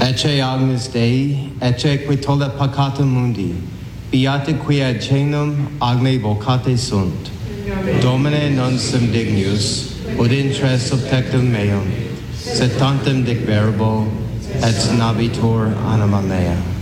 Ecce Agnus Dei, ecce qui tollet peccata mundi, beate qui ad cenum agne vocate sunt. Domine non sum dignus, ut intres subtectum meum, sed tantum dic verbo, et navitur anima mea.